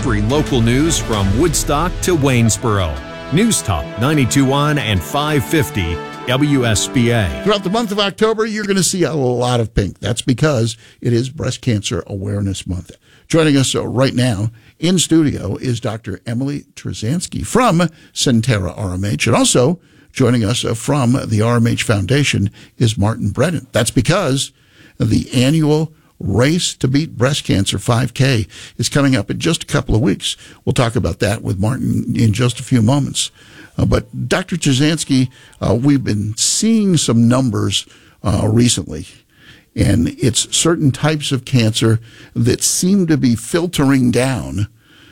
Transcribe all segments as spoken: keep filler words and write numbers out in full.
History local news from Woodstock to Waynesboro. News Talk ninety-two point one and five fifty W S B A. Throughout the month of October, you're going to see a lot of pink. That's because it is Breast Cancer Awareness Month. Joining us right now in studio is Doctor Emily Trzanski from Sentara R M H, and also joining us from the R M H Foundation is Martin Brennan. That's because the annual Race to Beat Breast Cancer five K is coming up in just a couple of weeks. We'll talk about that with Martin in just a few moments. Uh, but Doctor Trzanski, uh, we've been seeing some numbers uh, recently, and it's certain types of cancer that seem to be filtering down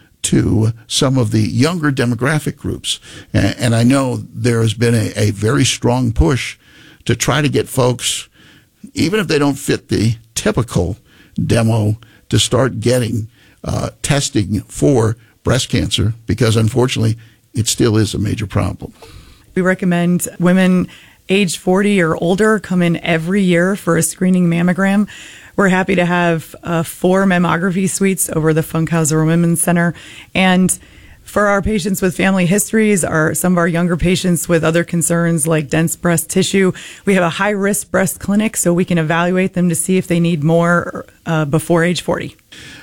to some of the younger demographic groups. And, and I know there has been a, a very strong push to try to get folks, even if they don't fit the typical demo, to start getting uh, testing for breast cancer, because unfortunately it still is a major problem. We recommend women age forty or older come in every year for a screening mammogram. We're happy to have uh, four mammography suites over the Funkhauser Women's Center. And for our patients with family histories, or some of our younger patients with other concerns like dense breast tissue, we have a high-risk breast clinic, so we can evaluate them to see if they need more uh, before age forty.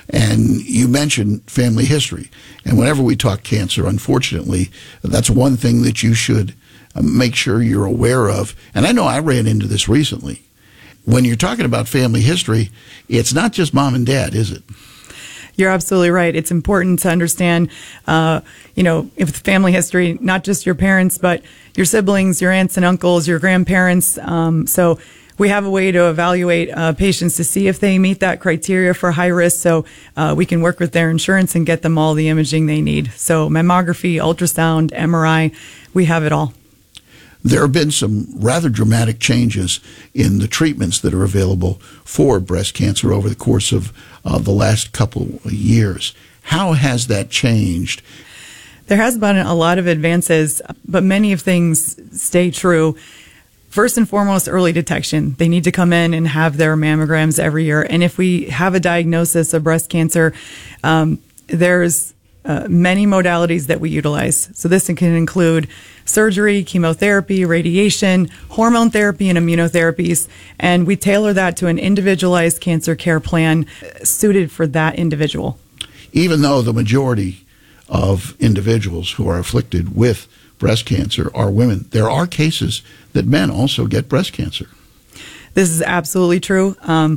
And you mentioned family history. And whenever we talk cancer, unfortunately, that's one thing that you should make sure you're aware of. And I know I ran into this recently. When you're talking about family history, it's not just mom and dad, is it? You're absolutely right. It's important to understand, uh, you know, if family history, not just your parents, but your siblings, your aunts and uncles, your grandparents. Um, so we have a way to evaluate uh, patients to see if they meet that criteria for high risk, so uh, we can work with their insurance and get them all the imaging they need. So mammography, ultrasound, M R I, we have it all. There have been some rather dramatic changes in the treatments that are available for breast cancer over the course of uh, the last couple of years. How has that changed? There has been a lot of advances, but many of things stay true. First and foremost, early detection. They need to come in and have their mammograms every year. And if we have a diagnosis of breast cancer, um, there's uh, many modalities that we utilize. So this can include surgery, chemotherapy, radiation, hormone therapy, and immunotherapies. And we tailor that to an individualized cancer care plan suited for that individual. Even though the majority of individuals who are afflicted with breast cancer are women, there are cases that men also get breast cancer. This is absolutely true. Um,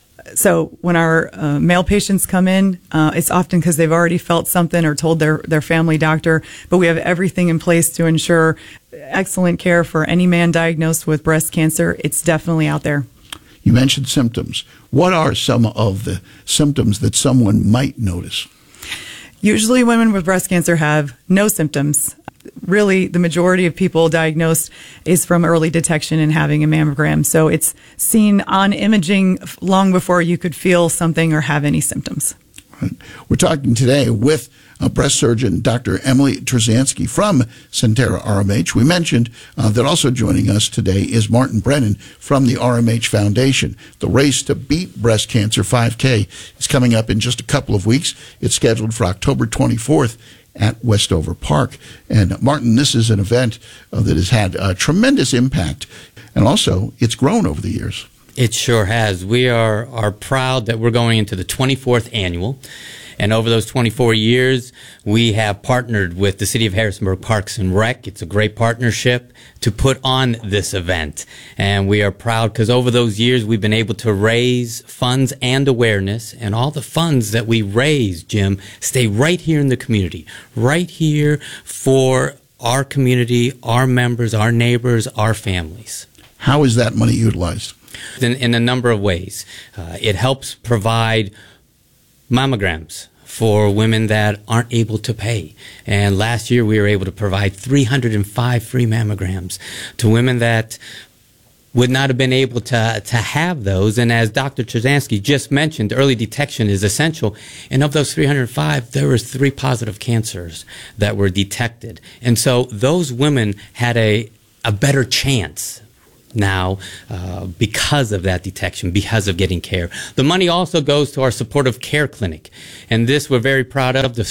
so when our uh, male patients come in, uh, it's often because they've already felt something or told their, their family doctor, but we have everything in place to ensure excellent care for any man diagnosed with breast cancer. It's definitely out there. You mentioned symptoms. What are some of the symptoms that someone might notice? Usually women with breast cancer have no symptoms. Really, the majority of people diagnosed is from early detection and having a mammogram. So it's seen on imaging long before you could feel something or have any symptoms. We're talking today with uh, breast surgeon Doctor Emily Trzanski from Sentara R M H. We mentioned uh, that also joining us today is Martin Brennan from the R M H Foundation. The Race to Beat Breast Cancer five K is coming up in just a couple of weeks. It's scheduled for October twenty-fourth at Westover Park. And Martin, this is an event uh, that has had a tremendous impact, and also it's grown over the years. It sure has. We are, are proud that we're going into the twenty-fourth annual. And over those twenty-four years, we have partnered with the City of Harrisonburg Parks and Rec. It's a great partnership to put on this event. And we are proud because over those years, we've been able to raise funds and awareness. And all the funds that we raise, Jim, stay right here in the community, right here for our community, our members, our neighbors, our families. How is that money utilized? In, in a number of ways. Uh, it helps provide mammograms for women that aren't able to pay. And last year we were able to provide three hundred five free mammograms to women that would not have been able to, to have those. And as Doctor Trzanski just mentioned, early detection is essential. And of those three hundred five, there was three positive cancers that were detected. And so those women had a, a better chance now uh, because of that detection, because of getting care. The money also goes to our supportive care clinic, and this we're very proud of. The